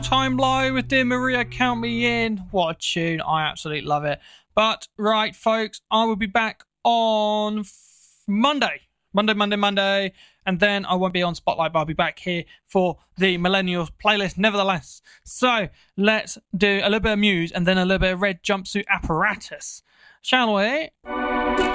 Time Low with Dear Maria, Count Me In. What a tune. I absolutely love it. But, right, folks, I will be back on Monday. Monday. And then I won't be on Spotlight, but I'll be back here for the Millennials playlist, nevertheless. So, let's do a little bit of Muse and then a little bit of Red Jumpsuit Apparatus. Shall we?